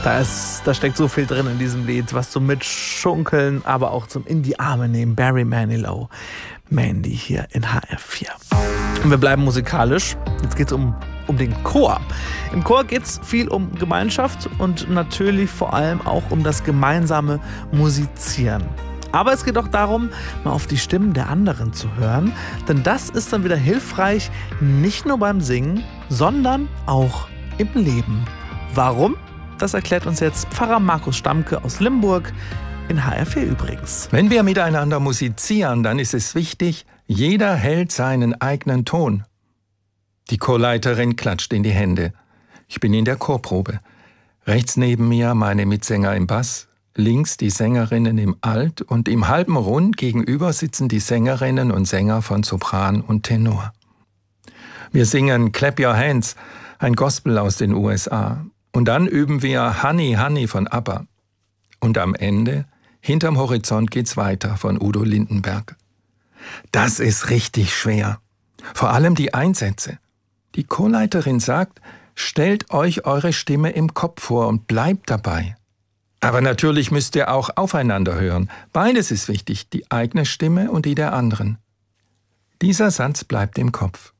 Da steckt so viel drin in diesem Lied, was zum Mitschunkeln, aber auch zum in die Arme nehmen. Barry Manilow, Mandy hier in HR4. Und wir bleiben musikalisch. Jetzt geht es um den Chor. Im Chor geht es viel um Gemeinschaft und natürlich vor allem auch um das gemeinsame Musizieren. Aber es geht auch darum, mal auf die Stimmen der anderen zu hören, denn das ist dann wieder hilfreich, nicht nur beim Singen, sondern auch im Leben. Warum? Das erklärt uns jetzt Pfarrer Markus Stamke aus Limburg, in HR4 übrigens. Wenn wir miteinander musizieren, dann ist es wichtig, jeder hält seinen eigenen Ton. Die Chorleiterin klatscht in die Hände. Ich bin in der Chorprobe. Rechts neben mir meine Mitsänger im Bass, links die Sängerinnen im Alt und im halben Rund gegenüber sitzen die Sängerinnen und Sänger von Sopran und Tenor. Wir singen Clap Your Hands, ein Gospel aus den USA. Und dann üben wir Honey, Honey von ABBA. Und am Ende, hinterm Horizont geht's weiter von Udo Lindenberg. Das ist richtig schwer. Vor allem die Einsätze. Die Chorleiterin sagt, stellt euch eure Stimme im Kopf vor und bleibt dabei. Aber natürlich müsst ihr auch aufeinander hören. Beides ist wichtig, die eigene Stimme und die der anderen. Dieser Satz bleibt im Kopf.